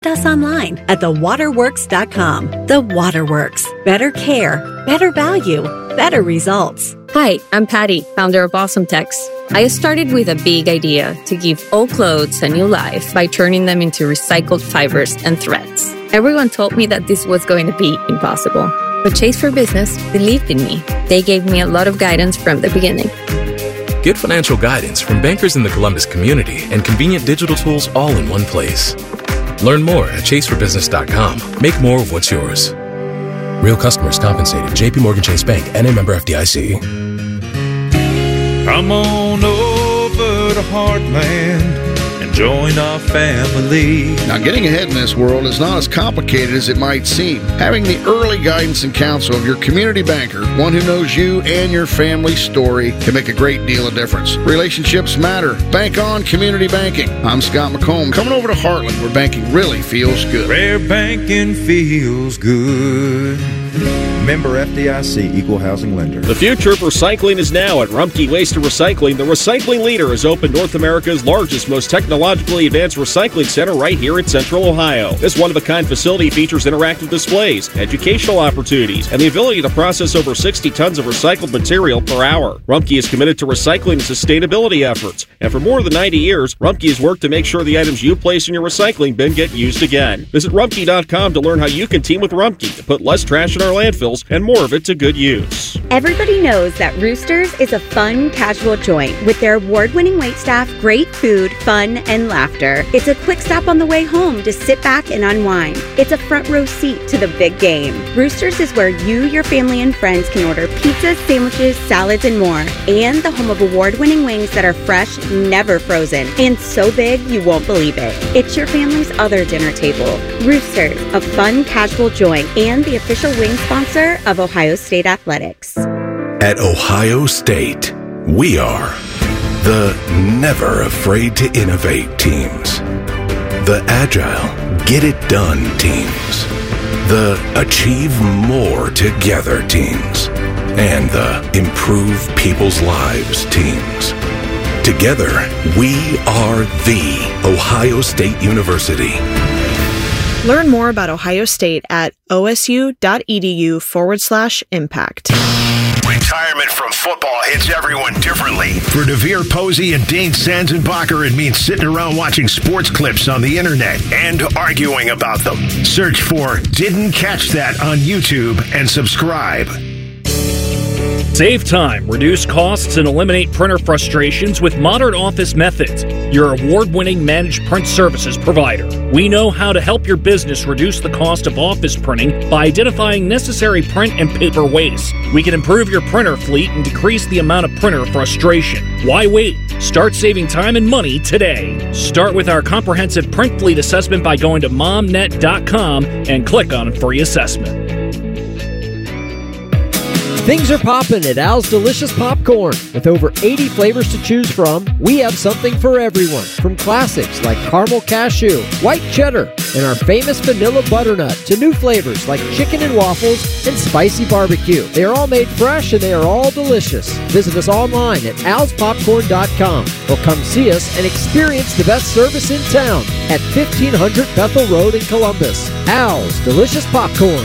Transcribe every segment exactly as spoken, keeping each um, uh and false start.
us online at the waterworks dot com. The Waterworks. Better care, better value, better results. Hi, I'm Patty, founder of Awesome Tex. I started with a big idea to give old clothes a new life by turning them into recycled fibers and threads. Everyone told me that this was going to be impossible, but Chase for Business believed in me. They gave me a lot of guidance from the beginning. Get financial guidance from bankers in the Columbus community and convenient digital tools all in one place. Learn more at chase for business dot com. Make more of what's yours. Real customers compensated. J P Morgan Chase Bank, N A member F D I C. Come on over to Heartland and join our family. Now, getting ahead in this world is not as complicated as it might seem. Having the early guidance and counsel of your community banker, one who knows you and your family's story, can make a great deal of difference. Relationships matter. Bank on community banking. I'm Scott McComb. Coming over to Heartland, where banking really feels good. Where banking feels good. Member F D I C, Equal Housing Lender. The future of recycling is now at Rumpke Waste and Recycling. The recycling leader has opened North America's largest, most technologically advanced recycling center right here in Central Ohio. This one-of-a-kind facility features interactive displays, educational opportunities, and the ability to process over sixty tons of recycled material per hour. Rumpke is committed to recycling and sustainability efforts, and for more than ninety years, Rumpke has worked to make sure the items you place in your recycling bin get used again. Visit rumpke dot com to learn how you can team with Rumpke to put less trash in our landfills and more of it to good use. Everybody knows that Roosters is a fun, casual joint with their award-winning waitstaff, great food, fun, and laughter. It's a quick stop on the way home to sit back and unwind. It's a front row seat to the big game. Roosters is where you, your family, and friends can order pizzas, sandwiches, salads, and more. And the home of award-winning wings that are fresh, never frozen, and so big you won't believe it. It's your family's other dinner table. Roosters, a fun, casual joint, and the official wing sponsor of Ohio State Athletics. At Ohio State, we are the never afraid to innovate teams, the agile, get it done teams, the achieve more together teams, and the improve people's lives teams. Together, we are the Ohio State University. Learn more about Ohio State at osu.edu forward slash impact. Retirement from football hits everyone differently. For Devere Posey and Dane Sanzenbacher, it means sitting around watching sports clips on the internet and arguing about them. Search for Didn't Catch That on YouTube and subscribe. Save time, reduce costs, and eliminate printer frustrations with Modern Office Methods, your award-winning managed print services provider. We know how to help your business reduce the cost of office printing by identifying necessary print and paper waste. We can improve your printer fleet and decrease the amount of printer frustration. Why wait? Start saving time and money today. Start with our comprehensive print fleet assessment by going to momnet dot com and click on Free Assessment. Things are popping at Al's Delicious Popcorn. With over eighty flavors to choose from, we have something for everyone. From classics like caramel cashew, white cheddar, and our famous vanilla butternut to new flavors like chicken and waffles and spicy barbecue. They are all made fresh and they are all delicious. Visit us online at als popcorn dot com or come see us and experience the best service in town at fifteen hundred Bethel Road in Columbus. Al's Delicious Popcorn.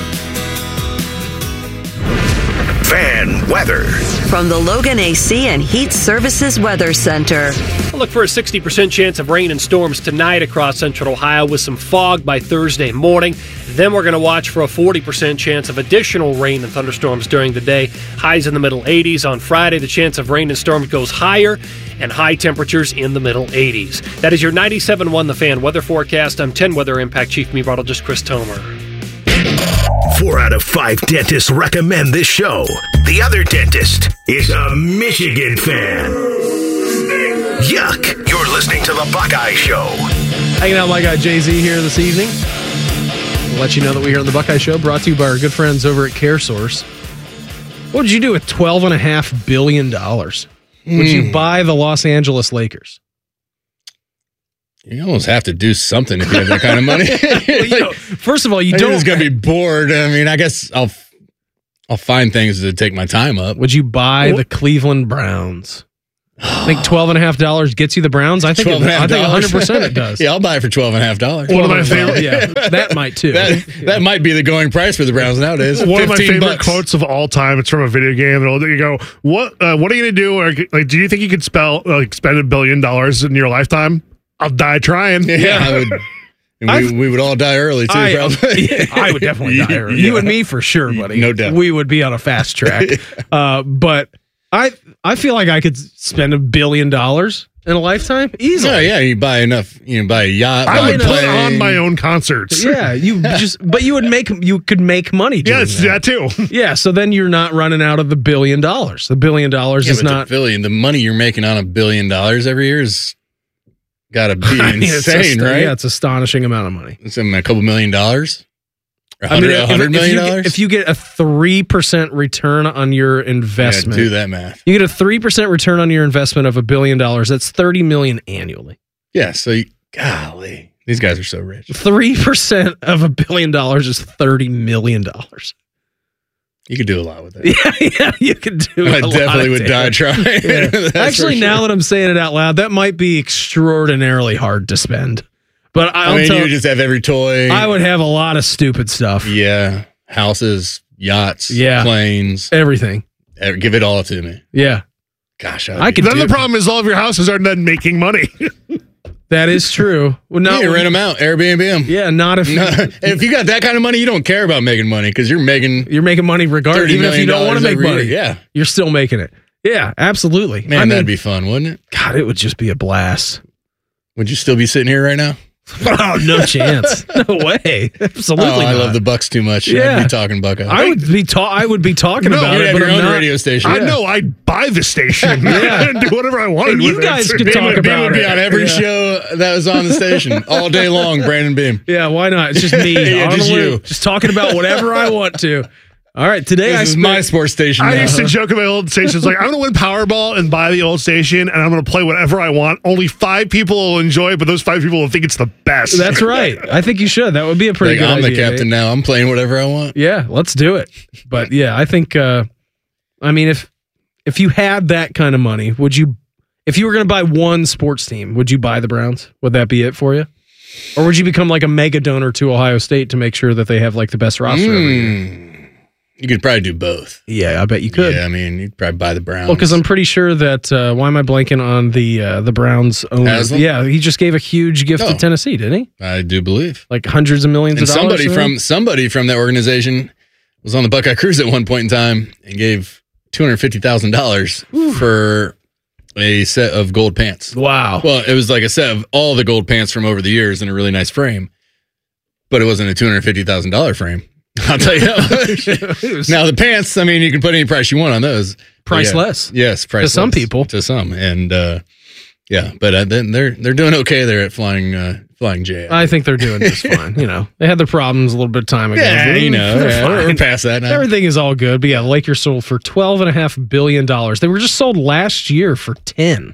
Fan weather. From the Logan A C and Heat Services Weather Center. I'll look for a sixty percent chance of rain and storms tonight across central Ohio with some fog by Thursday morning. Then we're going to watch for a forty percent chance of additional rain and thunderstorms during the day. Highs in the middle eighties. On Friday, the chance of rain and storms goes higher and high temperatures in the middle eighties. That is your ninety-seven point one The Fan weather forecast. I'm ten Weather Impact Chief Meteorologist Chris Tomer. Four out of five dentists recommend this show. The other dentist is a Michigan fan. Yuck! You're listening to The Buckeye Show. Hanging out with my guy Jay-Z here this evening. We'll let you know that we're here on The Buckeye Show, brought to you by our good friends over at CareSource. What would you do with twelve point five billion dollars? Mm. Would you buy the Los Angeles Lakers? You almost have to do something if you have that kind of money. Well, you know, first of all, you I'm don't. just gonna be bored. I mean, I guess I'll I'll find things to take my time up. Would you buy well, the Cleveland Browns? I think twelve and a half dollars gets you the Browns. I think it, I think one hundred percent it does. Yeah, I'll buy it for twelve and a half dollars. One of my favorite. Yeah, that might too. That, yeah. that might be the going price for the Browns nowadays. One of my favorite bucks. quotes of all time. It's from a video game. It'll, you go, what? Uh, what are you gonna do? Or, like, do you think you could spell like spend a billion dollars in your lifetime? I'll die trying. Yeah, yeah. I would. And we, we would all die early, too, I, probably. Yeah, I would definitely die early. Yeah. You and me for sure, buddy. No doubt. We would be on a fast track. uh, but I I feel like I could spend a billion dollars in a lifetime easily. Yeah, yeah. You buy enough, you know, buy a yacht. I would buy a put plane. on my own concerts. Yeah, you just, but you would make, you could make money doing Yes, that. that too. Yeah, so then you're not running out of the billion dollars. The billion dollars Yeah, is but not. the billion. The money you're making on a billion dollars every year is got to be I mean, it's insane, ast- right? Yeah, it's an astonishing amount of money. It's a couple million dollars. A I mean, hundred, a if- hundred if million you get- dollars. If you get a three percent return on your investment, Yeah, do that math. You get a three percent return on your investment of a billion dollars. That's thirty million annually. Yeah. So, you, golly, these guys are so rich. Three percent of a billion dollars is thirty million dollars. You could do a lot with that. Yeah, yeah, you could do. I a lot definitely would there. die trying. Yeah. That's Actually, for now sure. that I'm saying it out loud, that might be extraordinarily hard to spend. But I'll I mean, tell, you just have every toy. I would have a lot of stupid stuff. Yeah, houses, yachts, Yeah. planes, everything. Ev- Give it all to me. Yeah, Gosh, I could. Then do the problem is all of your houses are then making money. That is true. Well, no, Yeah, rent them out, Airbnb them. Yeah, not if No, if you got that kind of money, you don't care about making money because you're making you're making money regardless. thirty Even if you million don't want to dollars make every money, year. Yeah, you're still making it. Yeah, absolutely. man, I mean, that'd be fun, wouldn't it? God, it would just be a blast. Would you still be sitting here right now? Oh, no chance. No way. Absolutely. Oh, I not. love the Bucks too much. Yeah. I'd be talking Buckeyes. I would be ta- I would be talking No, about You'd it, have but your I'm own not. radio station. I Yeah. know. I'd buy the station Yeah. and do whatever I wanted And with you it. guys could Beam talk would, Beam about would be it. on every Yeah. show that was on the station all day long. Brandon Beam. Yeah, why not? It's just me. Yeah, on just a loop, you. Just talking about whatever I want to. All right, today This I is spent, my sports station. I now. used to joke at my old stations like, I'm going to win Powerball and buy the old station, and I'm going to play whatever I want. Only five people will enjoy it, but those five people will think it's the best. That's right. I think you should. That would be a pretty Like, good I'm idea. the captain now. I'm playing whatever I want. Yeah, let's do it. But yeah, I think uh I mean if if you had that kind of money, would you if you were going to buy one sports team, would you buy the Browns? Would that be it for you? Or would you become like a mega donor to Ohio State to make sure that they have like the best roster every year? Mm. You could probably do both. Yeah, I bet you could. Yeah, I mean, you'd probably buy the Browns. Well, because I'm pretty sure that uh, why am I blanking on the uh, the Browns owner? Haslam? Yeah, he just gave a huge gift Oh. to Tennessee, didn't he? I do believe. Like hundreds of millions And of dollars. somebody to from them? somebody from that organization was on the Buckeye Cruise at one point in time and gave two hundred fifty thousand dollars for a set of gold pants. Wow. Well, it was like a set of all the gold pants from over the years in a really nice frame, but it wasn't a two hundred fifty thousand dollars frame. I'll tell you that much. Now the pants, I mean, you can put any price you want on those. But Priceless. Yeah, yes, priceless. some people. To some, and uh, yeah, but uh, then they're they're doing okay there at flying uh, flying J. I think they're doing just fine. You know, they had their problems a little bit of time ago. Yeah, but you know, they're yeah, we're, fine. we're past that now. Everything is all good. But yeah, the Lakers sold for twelve and a half billion dollars. They were just sold last year for ten.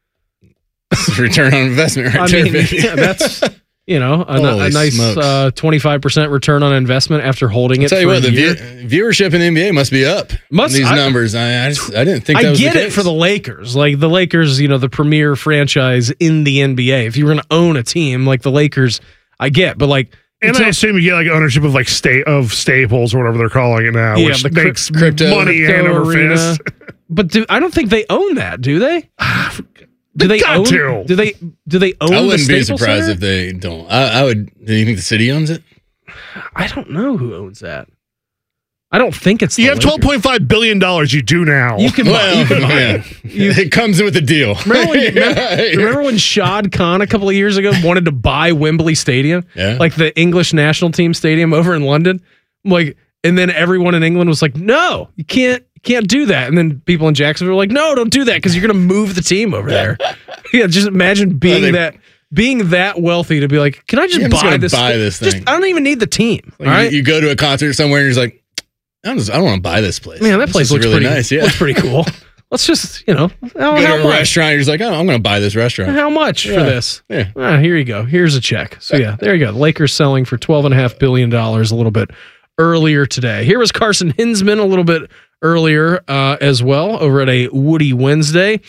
Return on investment, right I there, mean, baby. yeah, that's you know a, Holy a nice smokes. uh, twenty-five percent return on investment after holding I'll it. tell you for what, a the year. view, viewership in the N B A must be up. Must- these I- numbers. I I, just, I didn't think that I was get the it case. for the Lakers. Like the Lakers, you know, the premier franchise in the N B A. If you were going to own a team like the Lakers, I get, but like. And until- I assume you get like ownership of like sta- of Staples or whatever they're calling it now, Yeah, which the crypt- makes crypto- money hand Crypto over arena. fist. But do, I don't think they own that, do they? Do they got own? to. Do they? Do they own? I the wouldn't be Staples surprised Center? if they don't. I, I would. Do you think the city owns it? I don't know who owns that. I don't think it's. The You have Lakers. twelve point five billion dollars. You do now. You can buy. Well, You can buy. yeah. it. it comes with a deal. Remember when, remember, remember when Shad Khan a couple of years ago wanted to buy Wembley Stadium, Yeah. like the English national team stadium over in London? Like, and then everyone in England was like, "No, you can't, you can't do that." And then people in Jacksonville were like, "No, don't do that because you're going to move the team over there." Yeah, just imagine being they- that being that wealthy to be like, "Can I just Yeah, I'm just buy gonna this? buy thi- this just- thing." I don't even need the team." Like, all right, you, you go to a concert somewhere and you're just like, I, just, I don't want to buy this place. man, that This place is looks really pretty nice. Yeah. looks pretty cool. Let's just, you know, how, Go how to a much? restaurant. You're just like, oh, I'm going to buy this restaurant. How much for Yeah. this? Yeah. Ah, here you go. Here's a check. So yeah, there you go. The Lakers selling for twelve and a half billion dollars a little bit earlier today. Here was Carson Hinsman a little bit earlier uh, as well over at a Woody Wednesday.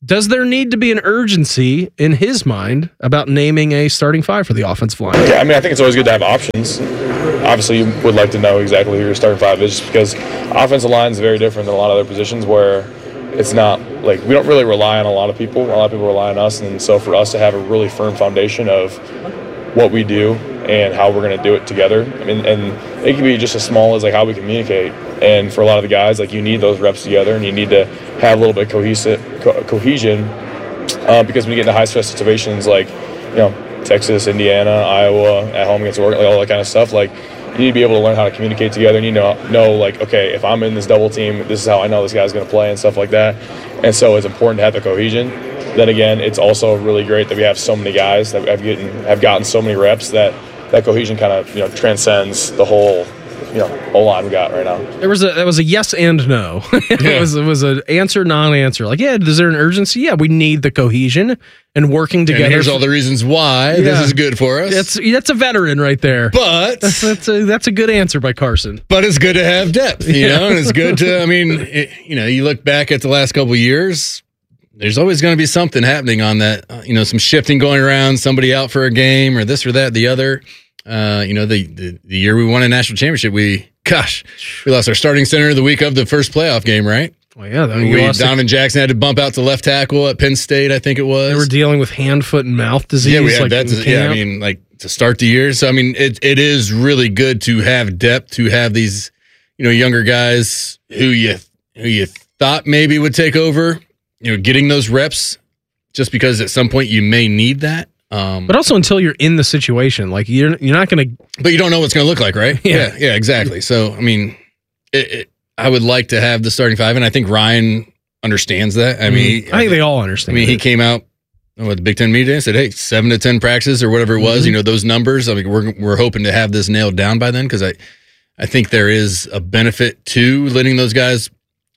Does there need to be an urgency in his mind about naming a starting five for the offensive line? Yeah, I mean, I think it's always good to have options. Obviously, you would like to know exactly who your starting five is, just because offensive line is very different than a lot of other positions where it's not like we don't really rely on a lot of people. A lot of people rely on us, and so for us to have a really firm foundation of what we do and how we're going to do it together. I mean, and it can be just as small as like how we communicate. And for a lot of the guys, like you need those reps together, and you need to have a little bit of cohesive co- cohesion uh, because when you get into high stress situations like you know Texas, Indiana, Iowa, at home against Oregon, like all that kind of stuff, like you need to be able to learn how to communicate together. And you know, know like okay, if I'm in this double team, this is how I know this guy's going to play and stuff like that. And so it's important to have the cohesion. Then again, it's also really great that we have so many guys that have gotten have gotten so many reps that that cohesion kind of you know transcends the whole you know whole line we got right now. There was a that was a yes and no. it Yeah. was it was an answer non-answer. Like yeah, is there an urgency? Yeah, we need the cohesion and working together. And here's all the reasons why this is good for us. That's that's a veteran right there. But that's that's a, that's a good answer by Carson. But it's good to have depth, you Yeah. know, and it's good to. I mean, it, you know, you look back at the last couple of years. There's always going to be something happening on that, uh, you know, some shifting going around, somebody out for a game or this or that, the other. Uh, you know, the, the the year we won a national championship, we, gosh, we lost our starting center the week of the first playoff game, right? Oh, yeah. That, We, Donovan Jackson had to bump out to left tackle at Penn State, I think it was. They were dealing with hand, foot, and mouth disease. Yeah, we had like, that. in To, yeah, I camp. mean, like to start the year. So, I mean, it it is really good to have depth, to have these, you know, younger guys who you who you thought maybe would take over, you know, getting those reps just because at some point you may need that. Um, But also until you're in the situation, like you're you're not going to. But you don't know what's going to look like, right? Yeah. yeah, yeah, exactly. So, I mean, it, it, I would like to have the starting five, and I think Ryan understands that. I mean, I think they all understand I mean, he it. came out with the Big Ten media and said, "Hey, seven to ten practices or whatever it was, Mhm. you know, those numbers. I mean, we're we're hoping to have this nailed down by then because I, I think there is a benefit to letting those guys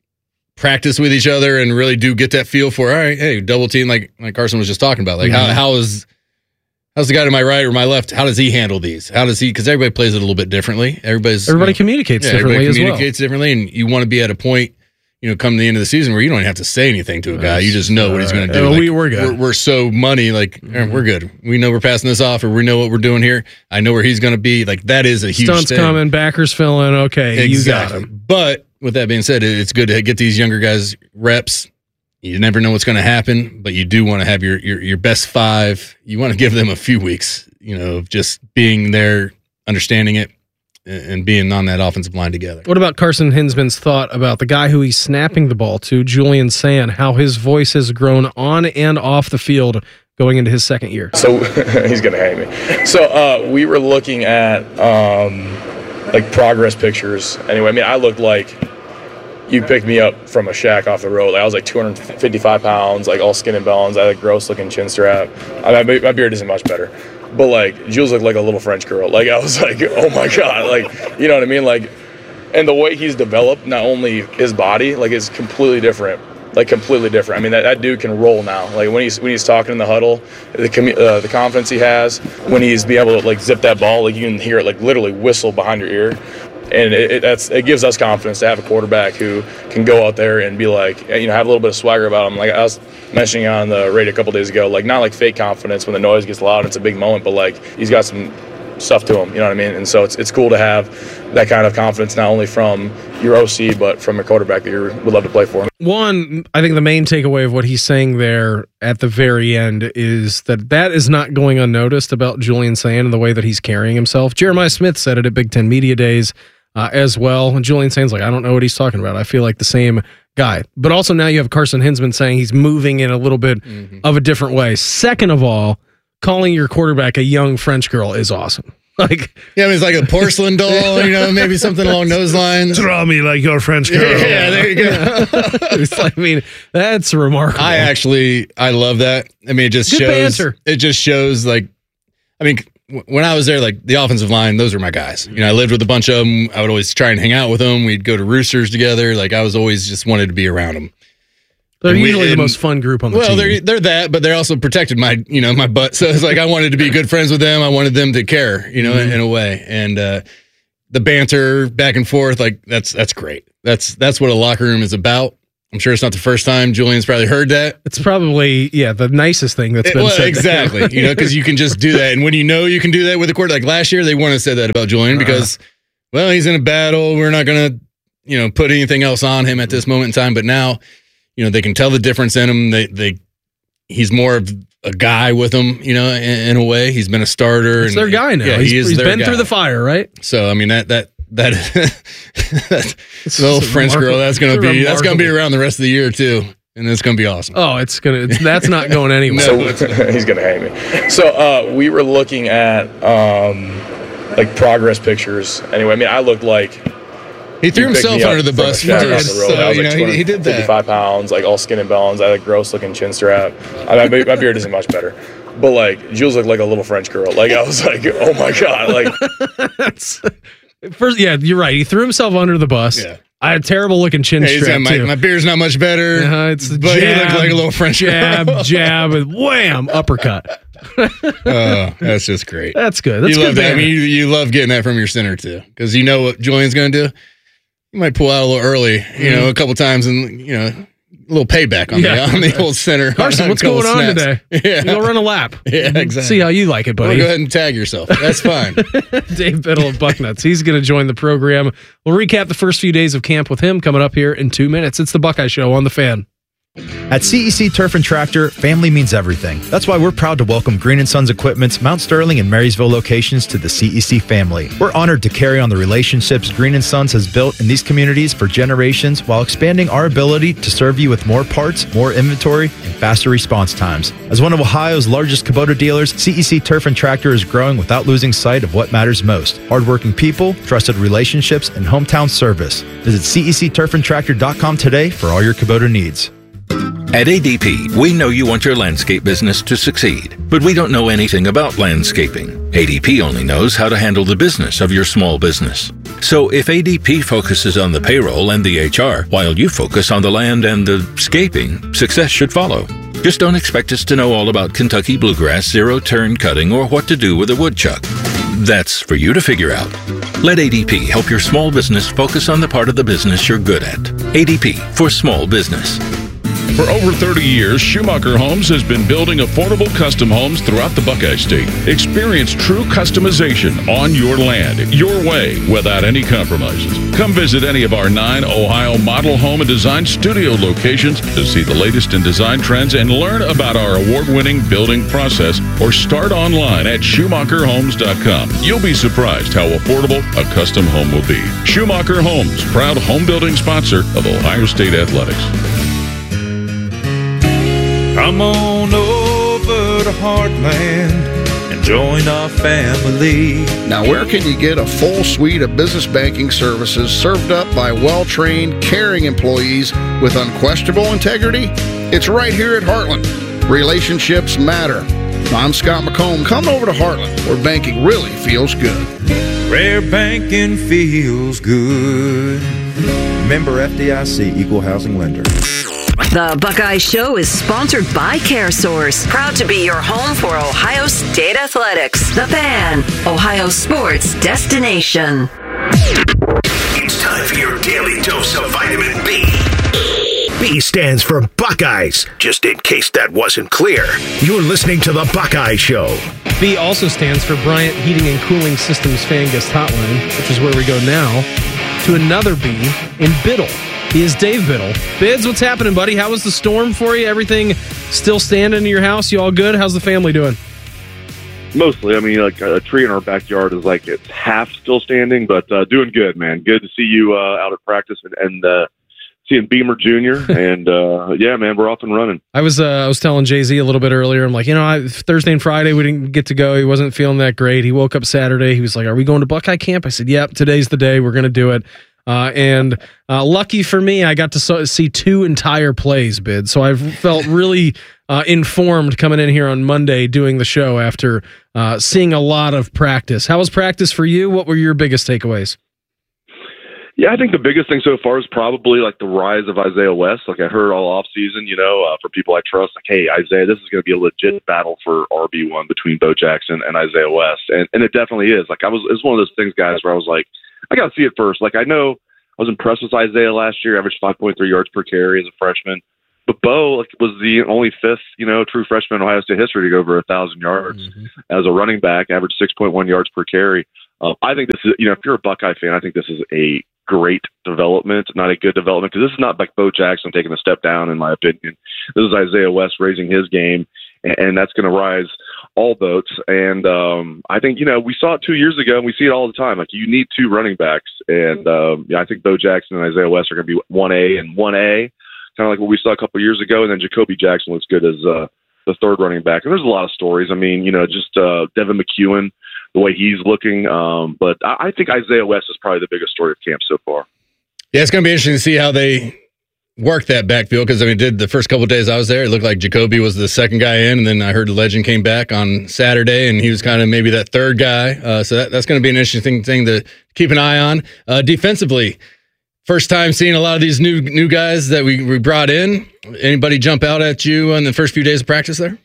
practice with each other and really do get that feel for all right, hey, double team like like Carson was just talking about, like Mhm. how how is how's the guy to my right or my left? How does he handle these? How does he? Because everybody plays it a little bit differently. Everybody's Everybody you know, communicates yeah, differently everybody as well. communicates differently, and you want to be at a point, you know, come the end of the season where you don't even have to say anything to a guy. You just know what he's going to do. Uh, Like, we- we're good. We're, we're so money. Like eh, we're good. We know we're passing this off, or we know what we're doing here. I know where he's going to be. Like that is a huge Stunts thing. coming, backers filling. Okay, Exactly. you got him. But with that being said, it- it's good to get these younger guys reps. You never know what's going to happen, but you do want to have your, your your best five. You want to give them a few weeks, you know, of just being there, understanding it, and and being on that offensive line together. What about Carson Hinsman's thought about the guy who he's snapping the ball to, Julian Sand, how his voice has grown on and off the field going into his second year? So he's gonna hate me. So uh, we were looking at um, like progress pictures. Anyway, I mean, I looked like you picked me up from a shack off the road. Like, I was like two hundred fifty-five pounds, like all skin and bones. I had a gross looking chin strap. I mean, my beard isn't much better, but like Jules looked like a little French girl. Like I was like, oh my god, like you know what I mean? Like, and the way he's developed, not only his body, like it's completely different. Like completely different. I mean, that, that dude can roll now. Like when he's when he's talking in the huddle, the commu- uh, the confidence he has when he's being able to like zip that ball, like you can hear it like literally whistle behind your ear, and it, it that's it gives us confidence to have a quarterback who can go out there and be like, you know, have a little bit of swagger about him. Like I was mentioning on the radio a couple days ago, like not like fake confidence when the noise gets loud and it's a big moment, but like he's got some stuff to him, you know what I mean? And so it's it's cool to have that kind of confidence not only from your O C but from a quarterback that you would love to play for. One, I think the main takeaway of what he's saying there at the very end is that that is not going unnoticed about Julian Sand and the way that he's carrying himself. Jeremiah Smith said it at Big Ten Media Days uh, as well. And Julian Sand's like, I don't know what he's talking about. I feel like the same guy. But also now you have Carson Hinsman saying he's moving in a little bit mm-hmm. of a different way. Second of all, calling your quarterback a young French girl is awesome. Like, yeah, I mean, it's like a porcelain doll, you know, maybe something along those lines. Draw me like your French girl. Yeah, there you go. It's like, I mean, that's remarkable. I actually, I love that. I mean, it just Good shows. banter. It just shows, like, I mean, when I was there, like the offensive line, those were my guys. You know, I lived with a bunch of them. I would always try and hang out with them. We'd go to Roosters together. Like, I was always just wanted to be around them. They're And we- usually the and- most fun group on the well, team. they're they're that, but they're also protected my you know my butt. So it's like I wanted to be good friends with them. I wanted them to care, you know, Mhm. in a way. And uh, the banter back and forth, like that's that's great. That's that's what a locker room is about. I'm sure it's not the first time Julian's probably heard that. It's probably, yeah, the nicest thing that's It- been well, said. exactly. You know, because you can just do that. And when you know you can do that with a quarterback, like last year, they wouldn't have said that about Julian because, well, he's in a battle. We're not going to, you know, put anything else on him at this moment in time. But now, you know, they can tell the difference in him. They, they, he's more of a guy with them, you know, in, in a way. He's been a starter. It's and, their guy now. Yeah, he's he is he's their been guy. through the fire, right? So, I mean, that, that, that, that little French remarkable- girl, that's going to it's be, that's going to be remarkable. around the rest of the year too. And it's going to be awesome. Oh, it's going to, it's, that's not going anywhere. So he's gonna hang me. So uh, we were looking at um, like progress pictures. Anyway, I mean, I looked like he threw you picked himself me up under the from a bus shack first, off the road. so, I was you like know, he- he did that. fifty-five pounds, like all skin and bones. I had a gross looking chin strap. I mean, my beard isn't much better, but like Jules looked like a little French girl. Like I was like, oh my god, like. That's, first, yeah, you're right. He threw himself under the bus. Yeah. I had a terrible looking chin Hey, he's strap got my, too. my beard's not much better. Uh, it's but jab, he looked like a little French jab, girl. jab, and wham, uppercut. Oh, that's just great. That's good. That's you good. love that. I banner. mean, you, you love getting that from your center too, because you know what Julian's going to do. You might pull out a little early, you know, a couple times, and you know, a little payback on Yeah. the on the old center. Carson, On a what's couple going on snaps. today? Yeah, Go run a lap. Yeah, exactly. See how you like it, Well, buddy. go ahead and tag yourself. That's fine. Dave Biddle of Bucknuts. He's going to join the program. We'll recap the first few days of camp with him coming up here in two minutes. It's the Buckeye Show on the Fan. At C E C Turf and Tractor, family means everything. That's why we're proud to welcome Green and Sons Equipment's Mount Sterling and Marysville locations to the C E C family. We're honored to carry on the relationships Green and Sons has built in these communities for generations while expanding our ability to serve you with more parts, more inventory, and faster response times. As one of Ohio's largest Kubota dealers, C E C Turf and Tractor is growing without losing sight of what matters most: hardworking people, trusted relationships, and hometown service. Visit C E C turf and tractor dot com today for all your Kubota needs. At A D P, we know you want your landscape business to succeed, but we don't know anything about landscaping. A D P only knows how to handle the business of your small business. So if A D P focuses on the payroll and the H R, while you focus on the land and the scaping, success should follow. Just don't expect us to know all about Kentucky bluegrass, zero-turn cutting, or what to do with a woodchuck. That's for you to figure out. Let A D P help your small business focus on the part of the business you're good at. A D P for small business. For over thirty years, Schumacher Homes has been building affordable custom homes throughout the Buckeye State. Experience true customization on your land, your way, without any compromises. Come visit any of our nine Ohio model home and design studio locations to see the latest in design trends and learn about our award-winning building process, or start online at schumacher homes dot com. You'll be surprised how affordable a custom home will be. Schumacher Homes, proud home building sponsor of Ohio State Athletics. Come on over to Heartland and join our family. Now, where can you get a full suite of business banking services served up by well-trained, caring employees with unquestionable integrity? It's right here at Heartland. Relationships matter. I'm Scott McComb. Come over to Heartland, where banking really feels good. Rare banking feels good. Member F D I C, Equal Housing Lender. The Buckeye Show is sponsored by CareSource, proud to be your home for Ohio State Athletics. The Fan, Ohio sports destination. It's time for your daily dose of vitamin B. B stands for Buckeyes, just in case that wasn't clear. You're listening to The Buckeye Show. B also stands for Bryant Heating and Cooling Systems Fan Guest Hotline, which is where we go now to another B in Biddle. He is Dave Biddle. Bids, what's happening, buddy? How was the storm for you? Everything still standing in your house? You all good? How's the family doing? Mostly. I mean, like a tree in our backyard is like it's half still standing, but uh, doing good, man. Good to see you uh, out at practice and, and uh, seeing Beamer Junior And uh, yeah, man, we're off and running. I was uh, I was telling Jay-Z a little bit earlier. I'm like, you know, I, Thursday and Friday we didn't get to go. He wasn't feeling that great. He woke up Saturday. He was like, "Are we going to Buckeye camp?" I said, "Yep, today's the day. We're going to do it." Uh, and uh, lucky for me, I got to so- see two entire plays, Bid. So I felt really uh, informed coming in here on Monday doing the show after uh, seeing a lot of practice. How was practice for you? What were your biggest takeaways? Yeah, I think the biggest thing so far is probably like the rise of Isaiah West. Like I heard all off season, you know, uh, from people I trust, like, hey, Isaiah, this is going to be a legit battle for R B one between Bo Jackson and Isaiah West. And, and it definitely is. Like I was, it's one of those things, guys, where I was like, I got to see it first. Like I know, I was impressed with Isaiah last year, averaged five point three yards per carry as a freshman. But Bo like, was the only fifth, you know, true freshman in Ohio State history to go over a thousand yards mm-hmm. as a running back, averaged six point one yards per carry. Uh, I think this is, you know, if you're a Buckeye fan, I think this is a great development, not a good development, because this is not like Bo Jackson taking a step down, in my opinion. This is Isaiah West raising his game, and, and that's going to rise all boats. And um, I think, you know, we saw it two years ago, and we see it all the time. Like, you need two running backs, and um, yeah, I think Bo Jackson and Isaiah West are going to be one A and one A. Kind of like what we saw a couple of years ago, and then Jacoby Jackson looks good as uh, the third running back. And there's a lot of stories. I mean, you know, just uh, Devin McEwen, the way he's looking. Um, but I, I think Isaiah West is probably the biggest story of camp so far. Yeah, it's going to be interesting to see how they work that backfield, because, I mean, did the first couple of days I was there, it looked like Jacoby was the second guy in, and then I heard the legend came back on Saturday, and he was kind of maybe that third guy. Uh, so that, that's going to be an interesting thing to keep an eye on. Uh, defensively, first time seeing a lot of these new new guys that we, we brought in. Anybody jump out at you on the first few days of practice there?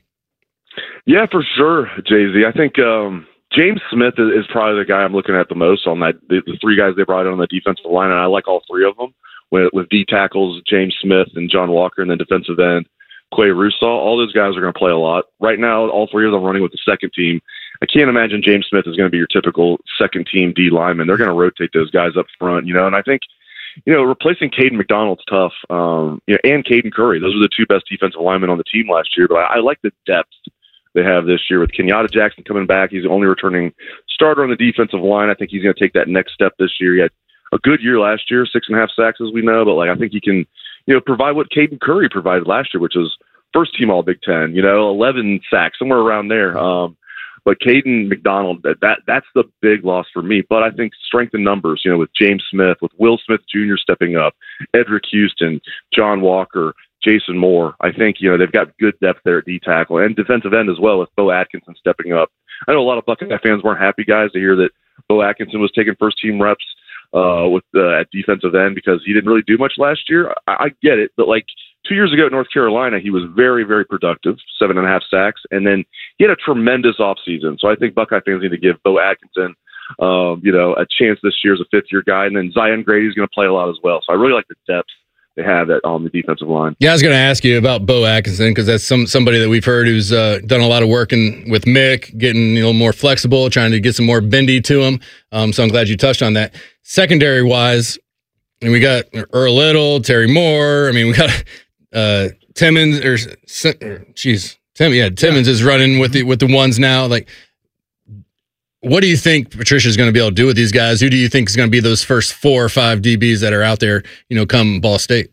Yeah, for sure, Jay-Z. I think um, James Smith is, is probably the guy I'm looking at the most on that. The, the three guys they brought in on the defensive line, and I like all three of them. With, with D tackles, James Smith and John Walker, and then defensive end, Quay Russaw. All those guys are going to play a lot. Right now, all three of them running with the second team. I can't imagine James Smith is going to be your typical second team D lineman. They're going to rotate those guys up front, you know, and I think, you know, replacing Caden McDonald's tough, um, you know, and Caden Curry. Those are the two best defensive linemen on the team last year. But I, I like the depth they have this year with Kenyatta Jackson coming back. He's the only returning starter on the defensive line. I think he's going to take that next step this year. He had a good year last year, six and a half sacks, as we know. But like, I think he can, you know, provide what Caden Curry provided last year, which was first team All Big Ten. You know, eleven sacks, somewhere around there. Um, But Caden McDonald, that, that that's the big loss for me. But I think strength in numbers, you know, with James Smith, with Will Smith Junior stepping up, Edric Houston, John Walker, Jason Moore. I think, you know, they've got good depth there at D tackle and defensive end as well, with Bo Atkinson stepping up. I know a lot of Buckeye fans weren't happy, guys, to hear that Bo Atkinson was taking first team reps uh, with uh, at defensive end because he didn't really do much last year. I, I get it, but like, two years ago at North Carolina, he was very, very productive, seven and a half sacks, and then he had a tremendous offseason. So I think Buckeye fans need to give Bo Atkinson, um, you know, a chance this year as a fifth-year guy, and then Zion Grady's going to play a lot as well. So I really like the depth they have at, on the defensive line. Yeah, I was going to ask you about Bo Atkinson, because that's some somebody that we've heard who's uh, done a lot of work in, with Mick, getting, you know, more flexible, trying to get some more bendy to him. Um, so I'm glad you touched on that. Secondary-wise, and we got Earl Little, Terry Moore. I mean, we got uh, Timmons, or jeez, Tim, yeah, Timmons yeah. is running with the with the ones now. Like, what do you think Patricia's going to be able to do with these guys? Who do you think is going to be those first four or five D Bs that are out there, you know, come Ball State?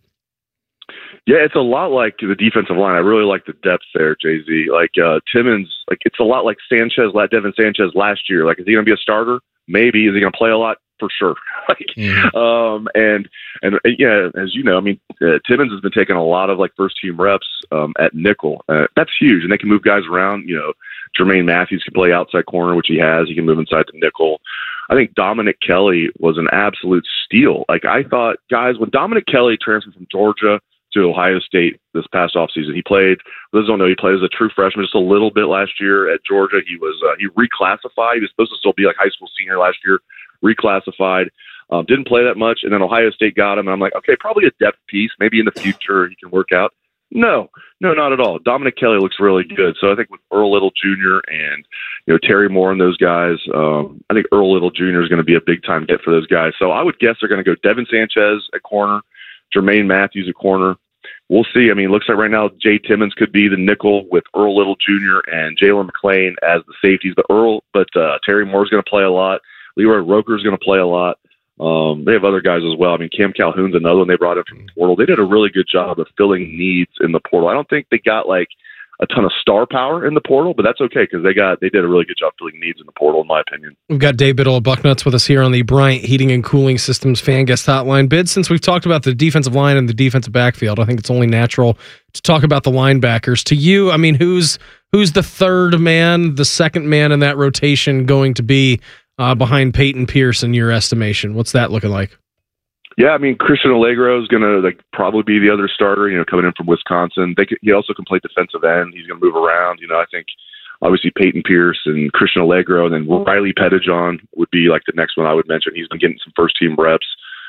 Yeah, it's a lot like the defensive line. I really like the depth there, Jay-Z. Like uh, Timmons, like it's a lot like Sanchez, Devin Sanchez last year. Like, is he going to be a starter? Maybe. Is he going to play a lot? For sure. like, mm-hmm. um, and, and yeah, as you know, I mean, uh, Timmons has been taking a lot of like first team reps um, at nickel. Uh, that's huge. And they can move guys around. You know, Jermaine Matthews can play outside corner, which he has. He can move inside the nickel. I think Dominic Kelly was an absolute steal. Like, I thought, guys, when Dominic Kelly transferred from Georgia to Ohio State this past offseason, he played, for those who don't know, he played as a true freshman just a little bit last year at Georgia. He was, uh, he reclassified. He was supposed to still be like high school senior last year. Reclassified, um, didn't play that much, and then Ohio State got him, and I'm like, okay, probably a depth piece. Maybe in the future he can work out. No, no, not at all. Dominic Kelly looks really good. So I think with Earl Little Junior and, you know, Terry Moore and those guys, um, I think Earl Little Junior is going to be a big-time get for those guys. So I would guess they're going to go Devin Sanchez at corner, Jermaine Matthews at corner. We'll see. I mean, it looks like right now Jay Timmons could be the nickel with Earl Little Junior and Jalen McClain as the safeties. But Earl, but uh, Terry Moore is going to play a lot. Leroy Roker is going to play a lot. Um, they have other guys as well. I mean, Cam Calhoun's another one they brought in from the portal. They did a really good job of filling needs in the portal. I don't think they got like a ton of star power in the portal, but that's okay because they got they did a really good job filling needs in the portal, in my opinion. We've got Dave Biddle of Bucknuts with us here on the Bryant Heating and Cooling Systems Fan Guest Hotline. Bid, since we've talked about the defensive line and the defensive backfield, I think it's only natural to talk about the linebackers. To you, I mean, who's who's the third man, the second man in that rotation going to be Uh, behind Peyton Pierce in your estimation? What's that looking like? Yeah, I mean, Christian Allegro is going to like probably be the other starter, you know, coming in from Wisconsin. They could, he also can play defensive end. He's going to move around. You know, I think obviously Peyton Pierce and Christian Allegro, and then Riley Pettijohn would be like the next one I would mention. He's been getting some first-team reps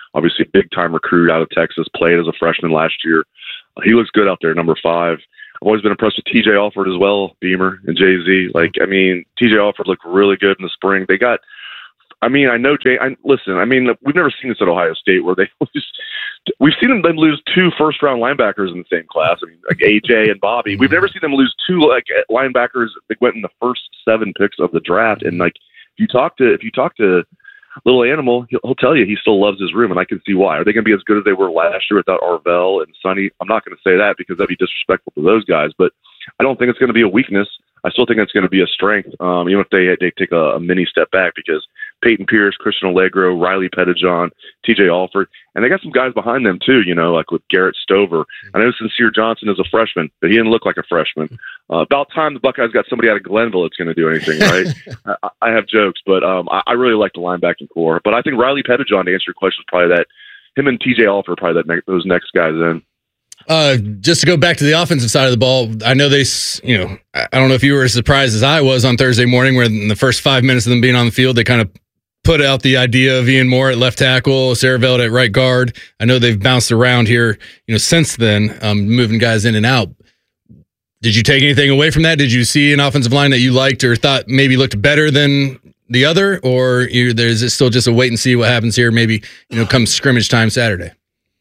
obviously a big-time recruit out of Texas, played as a freshman last year. Uh, he looks good out there, number five. I've always been impressed with T J Alford as well, Beamer and Jay-Z. Like, I mean, T J Alford looked really good in the spring. They got, I mean, I know Jay, I, listen, I mean, we've never seen this at Ohio State where they lose. We've seen them, them lose two first-round linebackers in the same class. I mean, like A J and Bobby. We've never seen them lose two like linebackers that went in the first seven picks of the draft. And like, if you talk to if you talk to Little Animal, he'll, he'll tell you he still loves his room, and I can see why. Are they going to be as good as they were last year without Arvell and Sonny? I'm not going to say that because that'd be disrespectful to those guys, but I don't think it's going to be a weakness. I still think it's going to be a strength, um, even if they they take a, a mini step back, because Peyton Pierce, Christian Allegro, Riley Pettijohn, T J Alford, and they got some guys behind them too, you know, like with Garrett Stover. I know Sincere Johnson is a freshman, but he didn't look like a freshman. Uh, about time the Buckeyes got somebody out of Glenville that's going to do anything, right? I, I have jokes, but um, I, I really like the linebacking core. But I think Riley Pettijohn, to answer your question, is probably that, him and T J Alford are probably that ne- those next guys in. Uh, just to go back to the offensive side of the ball, I know they, you know, I don't know if you were as surprised as I was on Thursday morning, where in the first five minutes of them being on the field, they kind of put out the idea of Ian Moore at left tackle, Saravelt at right guard. I know they've bounced around here, you know, since then, um, moving guys in and out. Did you take anything away from that? Did you see an offensive line that you liked or thought maybe looked better than the other, or you, there's it still just a wait and see what happens here? Maybe, you know, come scrimmage time Saturday.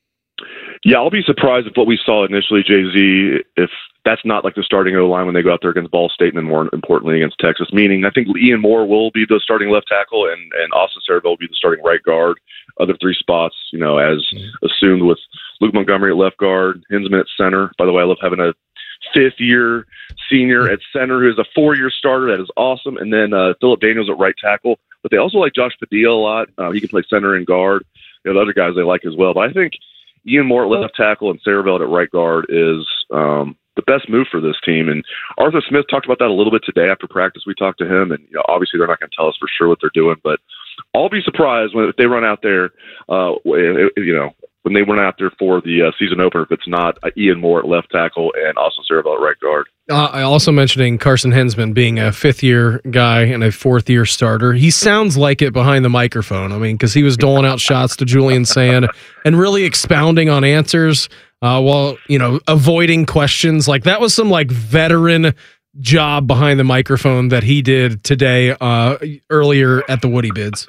Yeah, I'll be surprised if what we saw initially, Jay-Z, if that's not like the starting O-line when they go out there against Ball State and then more importantly against Texas, meaning I think Ian Moore will be the starting left tackle and, and Austin Saravelt will be the starting right guard. Other three spots, you know, as mm-hmm. assumed with Luke Montgomery at left guard, Hinsman at center. By the way, I love having a fifth-year senior at center who is a four-year starter. That is awesome. And then uh, Philip Daniels at right tackle. But they also like Josh Padilla a lot. Uh, he can play center and guard. You know, the other guys they like as well. But I think Ian Moore at left tackle and Saravelt at right guard is um, the best move for this team. And Arthur Smith talked about that a little bit today after practice. We talked to him, and you know, obviously they're not going to tell us for sure what they're doing, but I'll be surprised when if they run out there, uh, you know, when they run out there for the uh, season opener, if it's not uh, Ian Moore at left tackle and Austin Saravelt at right guard. Uh, I also mentioning Carson Hinsman being a fifth-year guy and a fourth-year starter. He sounds like it behind the microphone. I mean, because he was doling out shots to Julian Sand and really expounding on answers uh, while, you know, avoiding questions. Like, that was some, like, veteran job behind the microphone that he did today uh, earlier at the Woody Bids.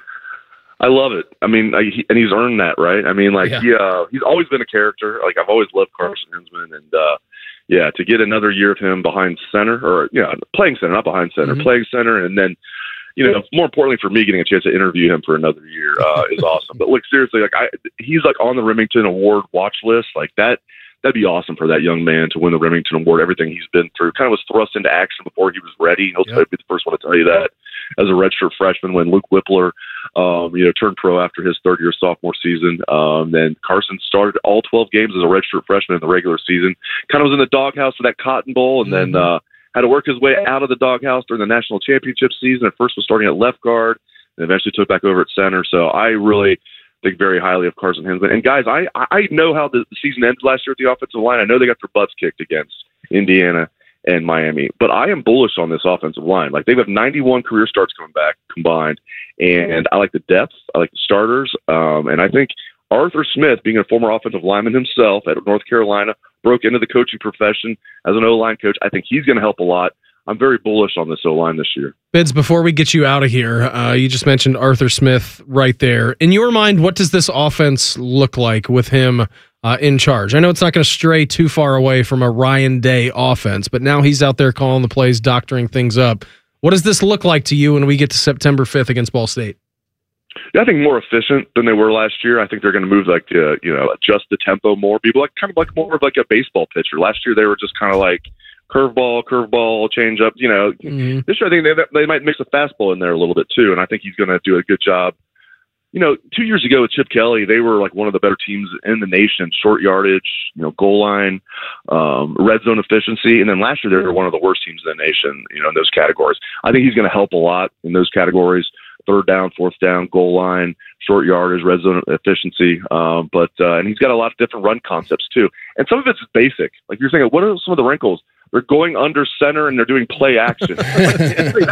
I love it. I mean, I, he, and he's earned that, right? I mean, like, yeah, he, uh, he's always been a character. Like, I've always loved Carson Hinsman, and uh, yeah, to get another year of him behind center, or yeah, playing center, not behind center, mm-hmm. playing center, and then, you know, more importantly for me, getting a chance to interview him for another year uh, is awesome. But look, seriously, like, I, he's like on the Remington Award watch list, like that. That'd be awesome for that young man to win the Remington Award. Everything he's been through, kind of was thrust into action before he was ready. He'll yep. be the first one to tell you that. As a redshirt freshman, when Luke Whippler, um, you know, turned pro after his third year sophomore season, um, then Carson started all twelve games as a redshirt freshman in the regular season. Kind of was in the doghouse for that Cotton Bowl, and mm-hmm. then uh, had to work his way out of the doghouse during the national championship season. At first, was starting at left guard, and eventually took back over at center. So I really think very highly of Carson Hinsman. And guys, I I know how the season ended last year at the offensive line. I know they got their butts kicked against Indiana and Miami, but I am bullish on this offensive line. Like, they have ninety-one career starts coming back combined, and I like the depth. I like the starters, um, and I think Arthur Smith, being a former offensive lineman himself at North Carolina, broke into the coaching profession as an O-line coach. I think he's going to help a lot. I'm very bullish on this O-line this year. Bids, before we get you out of here, uh, you just mentioned Arthur Smith right there. In your mind, what does this offense look like with him uh, in charge? I know it's not going to stray too far away from a Ryan Day offense, but now he's out there calling the plays, doctoring things up. What does this look like to you when we get to September fifth against Ball State? Yeah, I think more efficient than they were last year. I think they're going to move, like, uh, you know, adjust the tempo more. People like kind of like more of like a baseball pitcher. Last year they were just kind of like curveball, curveball, change up. You know, mm-hmm. this year I think they they might mix a fastball in there a little bit too, and I think he's going to do a good job. You know, two years ago with Chip Kelly, they were like one of the better teams in the nation, short yardage, you know, goal line, um, red zone efficiency. And then last year, they were one of the worst teams in the nation, you know, in those categories. I think he's going to help a lot in those categories, third down, fourth down, goal line, short yardage, red zone efficiency. Um, but, uh, and he's got a lot of different run concepts too. And some of it's basic. Like, you're saying, what are some of the wrinkles? They're going under center and they're doing play action. Like, that's,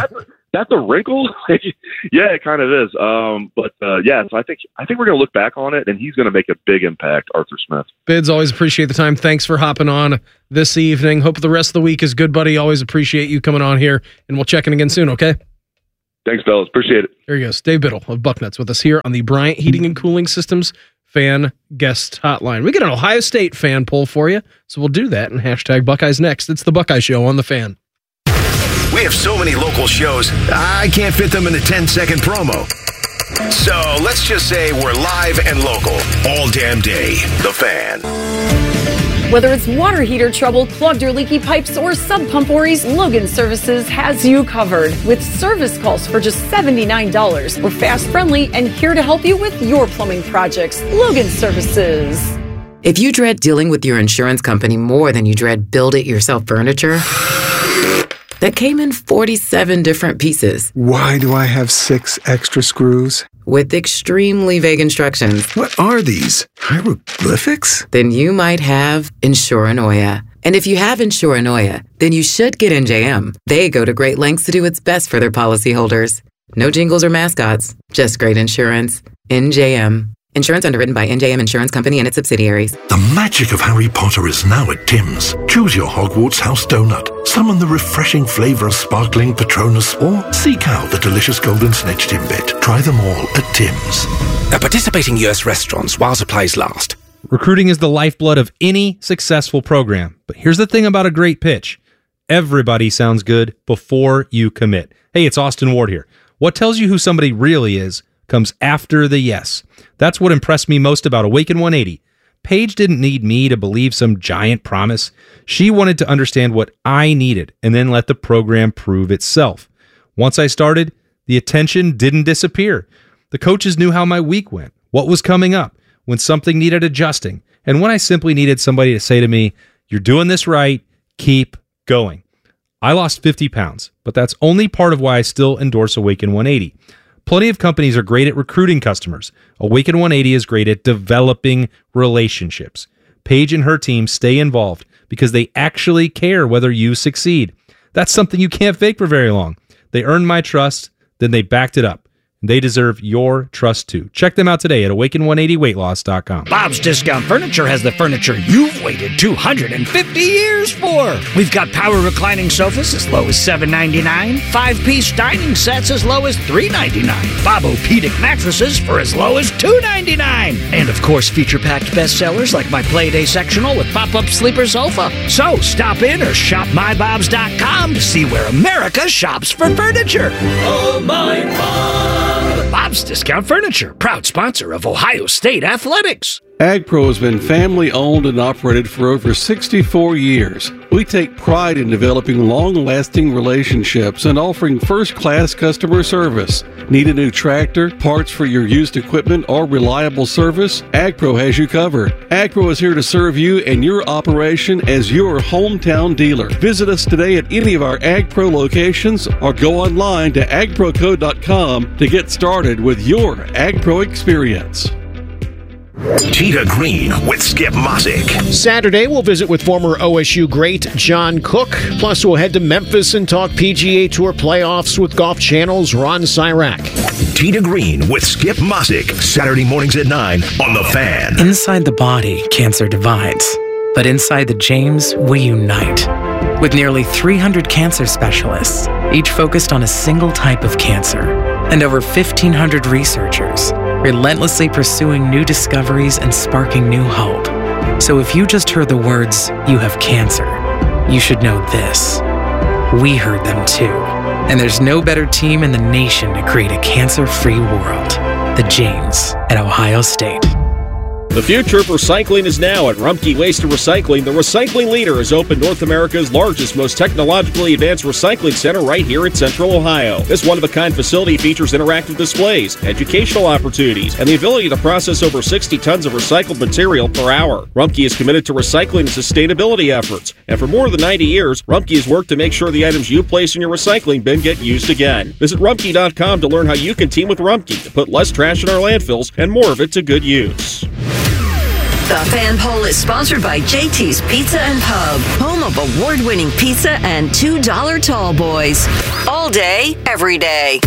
that the wrinkle? Yeah, it kind of is. Um, but uh, yeah, so I think I think we're going to look back on it, and he's going to make a big impact, Arthur Smith. Bids, always appreciate the time. Thanks for hopping on this evening. Hope the rest of the week is good, buddy. Always appreciate you coming on here, and we'll check in again soon, okay? Thanks, fellas. Appreciate it. There he goes. Dave Biddle of Bucknuts with us here on the Bryant Heating and Cooling Systems Fan Guest Hotline. We get an Ohio State fan poll for you, so we'll do that and hashtag Buckeyes next. It's the Buckeye Show on the Fan. We have so many local shows, I can't fit them in a ten-second promo. So let's just say we're live and local all damn day. The Fan. Whether it's water heater trouble, clogged or leaky pipes, or sub pump worries, Logan Services has you covered. With service calls for just seventy-nine dollars. We're fast, friendly, and here to help you with your plumbing projects. Logan Services. If you dread dealing with your insurance company more than you dread build-it-yourself furniture, that came in forty-seven different pieces. Why do I have six extra screws? With extremely vague instructions. What are these? Hieroglyphics? Then you might have Insuranoia. And if you have Insuranoia, then you should get N J M. They go to great lengths to do its best for their policyholders. No jingles or mascots, just great insurance. N J M. Insurance underwritten by N J M Insurance Company and its subsidiaries. The magic of Harry Potter is now at Tim's. Choose your Hogwarts house donut, summon the refreshing flavor of sparkling Patronus, or seek out the delicious golden snitch Timbit. Try them all at Tim's. At participating U S restaurants while supplies last. Recruiting is the lifeblood of any successful program. But here's the thing about a great pitch. Everybody sounds good before you commit. Hey, it's Austin Ward here. What tells you who somebody really is comes after the yes. That's what impressed me most about Awaken one eighty. Paige didn't need me to believe some giant promise. She wanted to understand what I needed and then let the program prove itself. Once I started, the attention didn't disappear. The coaches knew how my week went, what was coming up, when something needed adjusting, and when I simply needed somebody to say to me, "You're doing this right, keep going." I lost fifty pounds, but that's only part of why I still endorse Awaken one eighty. Plenty of companies are great at recruiting customers. Awaken one eighty is great at developing relationships. Paige and her team stay involved because they actually care whether you succeed. That's something you can't fake for very long. They earned my trust, then they backed it up. They deserve your trust too. Check them out today at awaken one eighty weight loss dot com. Bob's Discount Furniture has the furniture you've waited two hundred fifty years for. We've got power reclining sofas as low as seven ninety-nine, five-piece dining sets as low as three ninety-nine, Bob-O-Pedic mattresses for as low as two ninety-nine, and of course feature-packed bestsellers like my Playday sectional with pop-up sleeper sofa. So stop in or shop my bobs dot com to see where America shops for furniture. Oh my Bob! Bob's Discount Furniture, proud sponsor of Ohio State Athletics. AgPro has been family owned and operated for over sixty-four years. We take pride in developing long-lasting relationships and offering first-class customer service. Need a new tractor, parts for your used equipment, or reliable service? AgPro has you covered. AgPro is here to serve you and your operation as your hometown dealer. Visit us today at any of our AgPro locations or go online to ag pro co dot com to get started with your AgPro experience. Tita Green with Skip Mosick. Saturday, we'll visit with former O S U great John Cook. Plus, we'll head to Memphis and talk P G A Tour playoffs with Golf Channel's Ron Syrak. Tita Green with Skip Mosick. Saturday mornings at nine on The Fan. Inside the body, cancer divides. But inside the James, we unite. With nearly three hundred cancer specialists, each focused on a single type of cancer. And over fifteen hundred researchers, relentlessly pursuing new discoveries and sparking new hope. So if you just heard the words, "you have cancer," you should know this. We heard them too. And there's no better team in the nation to create a cancer-free world. The James at Ohio State. The future of recycling is now at Rumpke Waste and Recycling. The recycling leader has opened North America's largest, most technologically advanced recycling center right here in Central Ohio. This one-of-a-kind facility features interactive displays, educational opportunities, and the ability to process over sixty tons of recycled material per hour. Rumpke is committed to recycling and sustainability efforts, and for more than ninety years, Rumpke has worked to make sure the items you place in your recycling bin get used again. Visit rumpke dot com to learn how you can team with Rumpke to put less trash in our landfills and more of it to good use. The Fan Poll is sponsored by J T's Pizza and Pub, home of award-winning pizza and two dollar tall boys. All day, every day.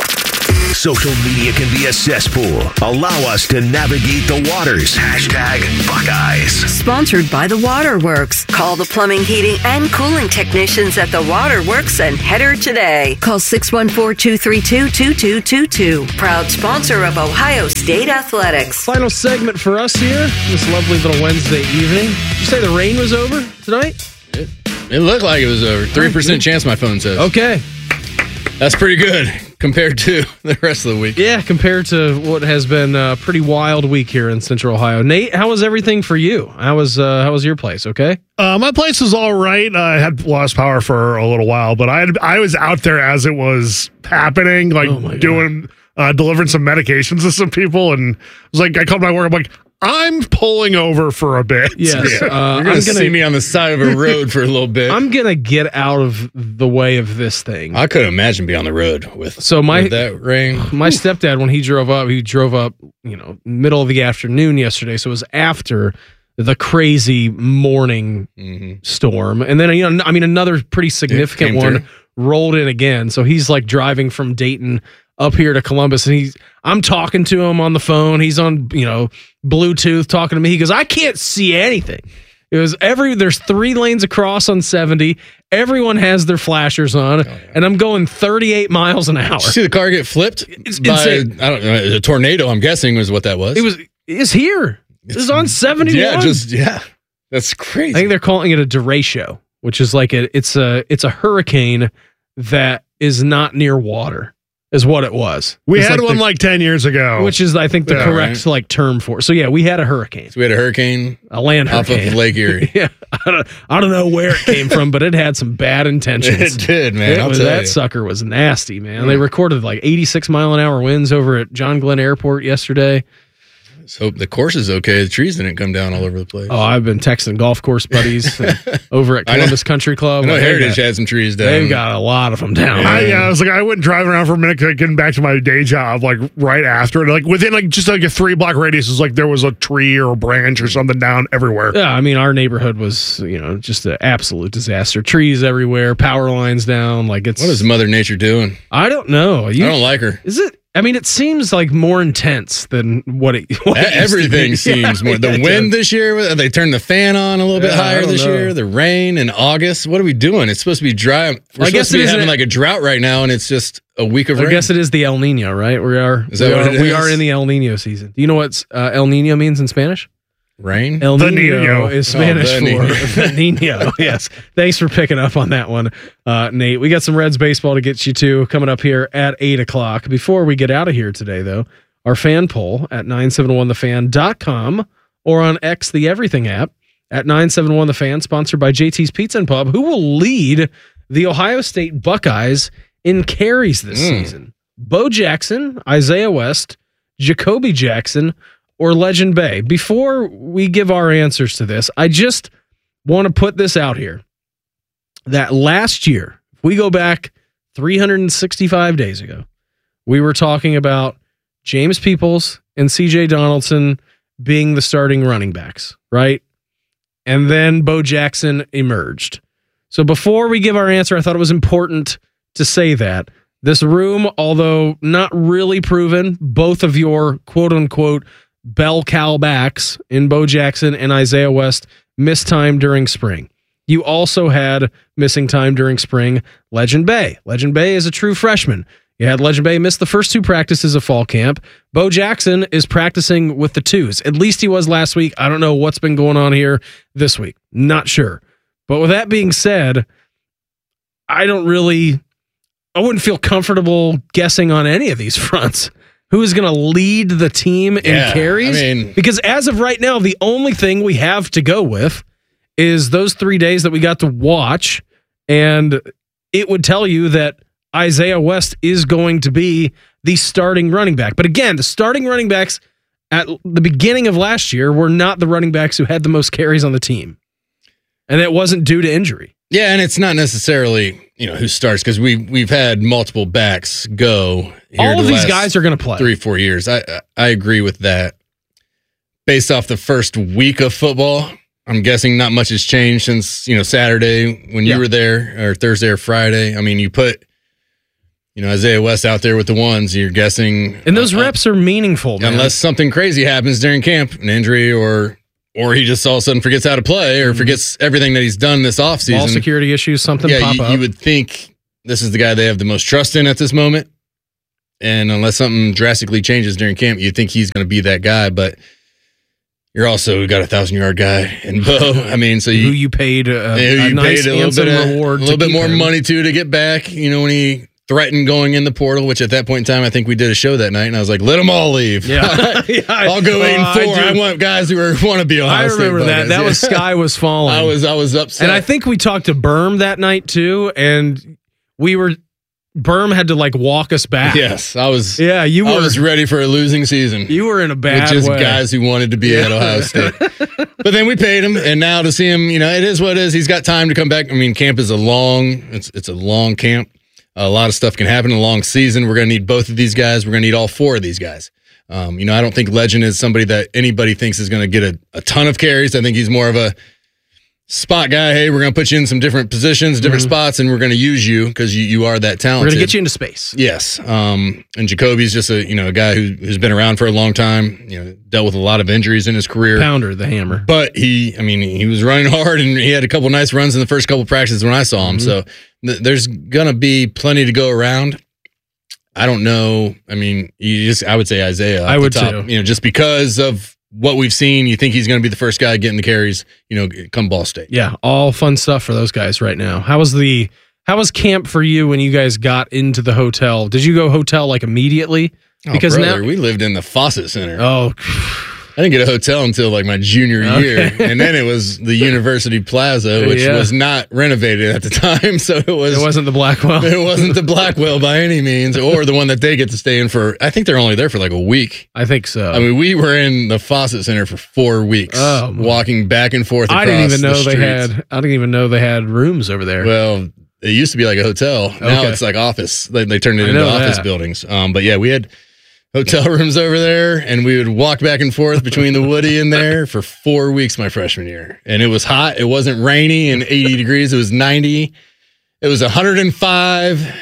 Social media can be a cesspool. Allow us to navigate the waters. Hashtag Buckeyes. Sponsored by The Waterworks. Call the plumbing, heating, and cooling technicians at The Waterworks and header today. Call six one four, two three two, two two two two. Proud sponsor of Ohio State Athletics. Final segment for us here, this lovely little Wednesday evening. Did you say the rain was over tonight? It, it looked like it was over. three percent chance, my phone says. Okay. That's pretty good compared to the rest of the week. Yeah, compared to what has been a pretty wild week here in Central Ohio. Nate, how was everything for you? How was uh, how was your place? Okay. Uh, my place was all right. I had lost power for a little while, but I had, I was out there as it was happening, like oh doing uh, delivering some medications to some people, and it was like I called my work. I'm like, I'm pulling over for a bit. Yes, You're uh, gonna, I'm see gonna me on the side of a road for a little bit. I'm gonna get out of the way of this thing. I couldn't imagine being on the road with so my with that rain. My stepdad, when he drove up, he drove up, you know, middle of the afternoon yesterday, so it was after the crazy morning mm-hmm. storm, and then you know, I mean, another pretty significant one through. rolled in again. So he's like driving from Dayton up here to Columbus, and he's I'm talking to him on the phone. He's on, you know, Bluetooth talking to me. He goes, I can't see anything. It was every there's three lanes across on seventy. Everyone has their flashers on, oh, yeah. and I'm going thirty-eight miles an hour. Did you see the car get flipped? It's by, insane. I don't know, a tornado, I'm guessing was what that was. It was it's here. It's, it's on seventy-one. Yeah, just yeah. That's crazy. I think they're calling it a derecho, which is like a it's a it's a hurricane that is not near water. Is what it was. We it's had like one the, like ten years ago. Which is, I think, the yeah, correct right. like term for it. So, yeah, we had a hurricane. So we had a hurricane? A land hurricane. Off of Lake Erie. yeah. I don't, I don't know where it came from, but it had some bad intentions. It did, man. It was, that you. sucker was nasty, man. Yeah. They recorded like eighty-six mile an hour winds over at John Glenn Airport yesterday. Let's hope the course is okay. The trees didn't come down all over the place. Oh, I've been texting golf course buddies over at Columbus Country Club. I know like, Heritage got, had some trees down. They've got a lot of them down. I, yeah, I was like, I went driving around for a minute, getting back to my day job, like right after, and like within like just like a three block radius, it was like there was a tree or a branch or something down everywhere. Yeah, I mean, our neighborhood was, you know, just an absolute disaster. Trees everywhere, power lines down. Like it's what is Mother Nature doing? I don't know. You, I don't like her. Is it? I mean, it seems like more intense than what it. What it Everything seems yeah, more. The wind does. this year, they turned the fan on a little bit yeah, higher this know. year. The rain in August. What are we doing? It's supposed to be dry. We're well, I supposed guess to be having it, like a drought right now, and it's just a week of I rain. I guess it is the El Nino, right? We are. Is that we what are, it is? We are in the El Nino season. Do you know what uh, El Nino means in Spanish? Rain? El the Nino, Nino is Spanish oh, for the Nino. Yes. Thanks for picking up on that one, uh, Nate. We got some Reds baseball to get you to coming up here at eight o'clock. Before we get out of here today, though, our fan poll at nine seven one the fan dot com or on X, the Everything app, at nine seven one the fan, sponsored by J T's Pizza and Pub, who will lead the Ohio State Buckeyes in carries this mm. season. Bo Jackson, Isaiah West, Jacoby Jackson, or Legend Bay. Before we give our answers to this, I just want to put this out here that last year, if we go back three hundred sixty-five days ago, we were talking about James Peoples and C J Donaldson being the starting running backs, right? And then Bo Jackson emerged. So before we give our answer, I thought it was important to say that this room, although not really proven, both of your quote unquote bell cow backs in Bo Jackson and Isaiah West missed time during spring. You also had missing time during spring Legend Bay. Legend Bay is a true freshman. You had Legend Bay miss the first two practices of fall camp. Bo Jackson is practicing with the twos. At least he was last week. I don't know what's been going on here this week. Not sure. But with that being said, I don't really, I wouldn't feel comfortable guessing on any of these fronts. Who is going to lead the team in yeah, carries? I mean, because as of right now, the only thing we have to go with is those three days that we got to watch. And it would tell you that Isaiah West is going to be the starting running back. But again, the starting running backs at the beginning of last year were not the running backs who had the most carries on the team. And it wasn't due to injury. Yeah, and it's not necessarily, you know, who starts, because we we've had multiple backs go. Here All of the these guys are going to play three, four years. I I agree with that. based off the first week of football, I'm guessing not much has changed since, you know, Saturday when you Yeah. were there, or Thursday or Friday. I mean, you put, you know, Isaiah West out there with the ones, you're guessing. And those uh, reps are meaningful, man. Unless something crazy happens during camp, an injury, or or he just all of a sudden forgets how to play, or forgets everything that he's done this offseason. Ball security issues, something yeah, pop you, up. you would think this is the guy they have the most trust in at this moment. And unless something drastically changes during camp, you think he's going to be that guy. But you're also got a thousand yard guy in Bo. I mean, so you who you paid a, who a you nice paid a little handsome bit of, reward, a little to bit keep more him. money to to get back. You know, when he threatened going in the portal, which at that point in time, I think we did a show that night, and I was like, let them all leave. Yeah, yeah I'll go eight and uh, four. I, I, do. want guys who are, want to be Ohio I remember State that. Buckeyes. That Yeah. was sky was falling. I was I was upset, and I think we talked to Berm that night too, and we were. Berm had to like walk us back. Yes, I was. Yeah, you were. I was ready for a losing season. You were in a bad with just way. guys who wanted to be Yeah. at Ohio State. But then we paid him, and now to see him, you know, it is what it is. He's got time to come back. I mean, camp is a long. It's it's a long camp. A lot of stuff can happen in a long season. We're going to need both of these guys. We're going to need all four of these guys. Um, you know, I don't think Legend is somebody that anybody thinks is going to get a, a ton of carries. I think he's more of a spot guy. Hey, we're going to put you in some different positions, different Mhm. spots, and we're going to use you because you, you are that We're talented. going to get you into space. Yes. Um, and Jacoby's just a, you know, a guy who, who's been around for a long time, you know, dealt with a lot of injuries in his career. Pounder, the hammer. But he, I mean, he was running hard, and he had a couple nice runs in the first couple practices when I saw him. Mhm. So th- there's going to be plenty to go around. I don't know. I mean, you just, I would say Isaiah. off I the would top, too. You know, just because of what we've seen, you think he's going to be the first guy getting the carries, you know, come Ball State. Yeah, all fun stuff for those guys right now. How was the how was camp for you when you guys got into the hotel? Did you go hotel like immediately? Oh, Because brother, now we lived in the Fawcett Center. Oh, I didn't get a hotel until like my junior Okay. year, and then it was the University Plaza, which Yeah. was not renovated at the time, so it was. it wasn't the Blackwell. It wasn't the Blackwell by any means, or the one that they get to stay in for. I think they're only there for like a week. I think so. I mean, we were in the Fawcett Center for four weeks, Oh, my. walking back and forth. I Across didn't even the know they streets. had. I didn't even know they had rooms over there. Well, it used to be like a hotel. Now Okay. it's like office. They, they turned it I into know office that. buildings. Um, but yeah, we had hotel rooms over there, and we would walk back and forth between the Woody and there for four weeks my freshman year. And it was hot. It wasn't rainy and eighty degrees. It was ninety. It was one hundred five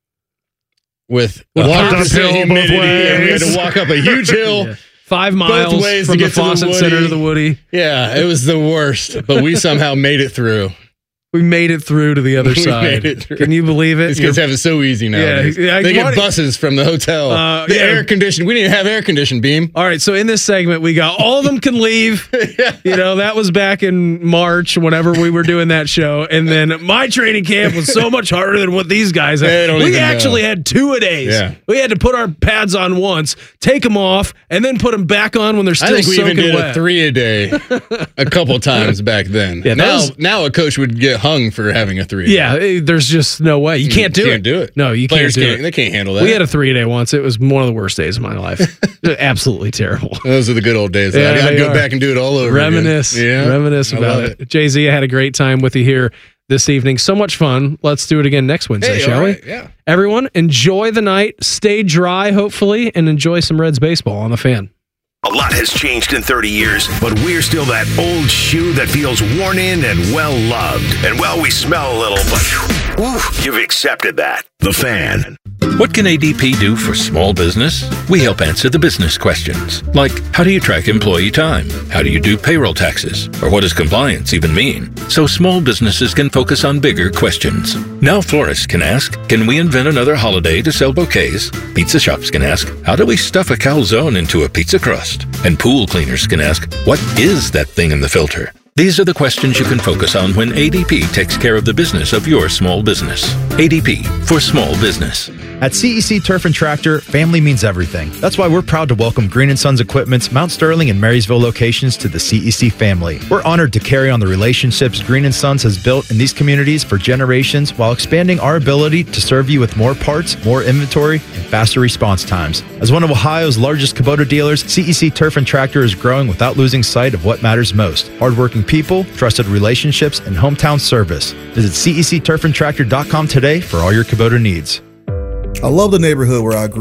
with Walked opposite uphill both humidity, and we had ways. to walk up a huge hill. Yeah. Five miles Both ways from to the get to the Fawcett Woody. Center to the Woody. Yeah, it was the worst, but we somehow made it through. We made it through to the other We side. made it through. Can you believe it? These kids have it so easy nowadays. Yeah, I they get wanted- buses from the hotel. Uh, the yeah. air conditioned. We didn't have air conditioned, Beam. All right, so in this segment, we got all of them can leave. Yeah. You know, that was back in March, whenever we were doing that show. And then my training camp was so much harder than what these guys They had. don't We even actually know. had two a days. Yeah. We had to put our pads on once, take them off, and then put them back on when they're I still think we soaking even did wet. a three a day a couple times back then. Yeah, now, those- now a coach would get hung for having a three. a day. Yeah, eh, there's just no way. You can't do can't it. do it. No, you Players can't do can't- it. they can't handle that. We had a three a day once. It was one of the worst days of my life. Absolutely terrible. Those are the good old days. Yeah, I'd, I'd they go are. back and do it all over. Reminisce. Again. Yeah, Reminisce I about love it. Jay-Z, I had a great time with you here this evening. So much fun. Let's do it again next Wednesday, Hey, shall all we? right, yeah. Everyone, enjoy the night. Stay dry, hopefully, and enjoy some Reds baseball on the Fan. A lot has changed in thirty years, but we're still that old shoe that feels worn in and well loved. And well, we smell a little, but whew, you've accepted that. The Fan. What can A D P do for small business? We help answer the business questions, like how do you track employee time? How do you do payroll taxes? Or what does compliance even mean? So small businesses can focus on bigger questions. Now florists can ask, can we invent another holiday to sell bouquets? Pizza shops can ask, how do we stuff a calzone into a pizza crust? And pool cleaners can ask, what is that thing in the filter? These are the questions you can focus on when A D P takes care of the business of your small business. A D P, for small business. At C E C Turf and Tractor, family means everything. That's why we're proud to welcome Green and Sons Equipment's Mount Sterling and Marysville locations to the C E C family. We're honored to carry on the relationships Green and Sons has built in these communities for generations while expanding our ability to serve you with more parts, more inventory, and faster response times. As one of Ohio's largest Kubota dealers, C E C Turf and Tractor is growing without losing sight of what matters most: hardworking people, trusted relationships, and hometown service. Visit C E C turf and tractor dot com today for all your Kubota needs. I love the neighborhood where I grew up.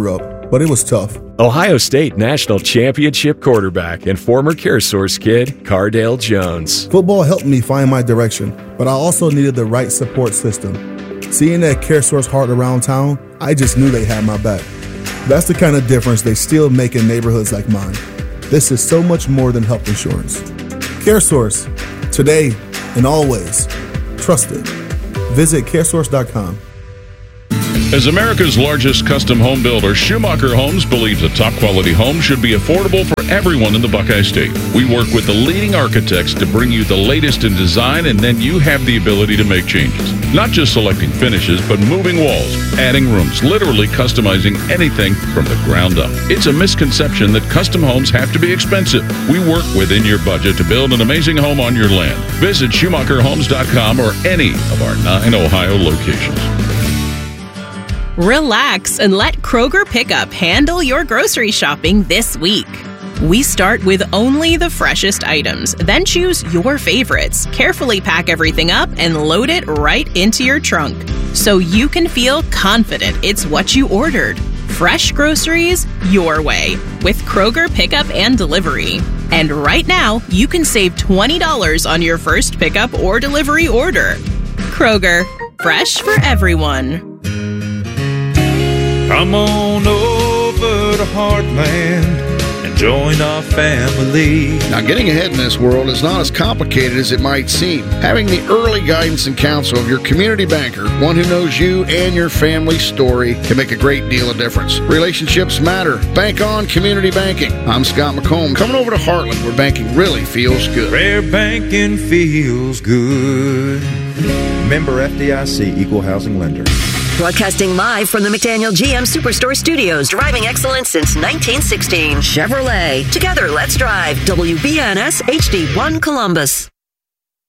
but it was tough. Ohio State National Championship quarterback and former CareSource kid, Cardale Jones. Football helped me find my direction, but I also needed the right support system. Seeing that CareSource heart around town, I just knew they had my back. That's the kind of difference they still make in neighborhoods like mine. This is so much more than health insurance. CareSource, today and always. Trusted. Visit caresource dot com. As America's largest custom home builder, Schumacher Homes believes a top-quality home should be affordable for everyone in the Buckeye State. We work with the leading architects to bring you the latest in design, and then you have the ability to make changes. Not just selecting finishes, but moving walls, adding rooms, literally customizing anything from the ground up. It's a misconception that custom homes have to be expensive. We work within your budget to build an amazing home on your land. Visit Schumacher Homes dot com or any of our nine Ohio locations. Relax and let Kroger Pickup handle your grocery shopping this week. We start with only the freshest items, then choose your favorites, carefully pack everything up, and load it right into your trunk so you can feel confident it's what you ordered. Fresh groceries your way with Kroger Pickup and Delivery. And right now, you can save twenty dollars on your first pickup or delivery order. Kroger, fresh for everyone. Come on over to Heartland and join our family. Now, getting ahead in this world is not as complicated as it might seem. Having the early guidance and counsel of your community banker, one who knows you and your family's story, can make a great deal of difference. Relationships matter. Bank on community banking. I'm Scott McComb, coming over to Heartland, where banking really feels good. Where banking feels good. Member F D I C, Equal Housing Lender. Broadcasting live from the McDaniel G M Superstore Studios, driving excellence since nineteen sixteen. Chevrolet. Together, let's drive. W B N S H D one Columbus.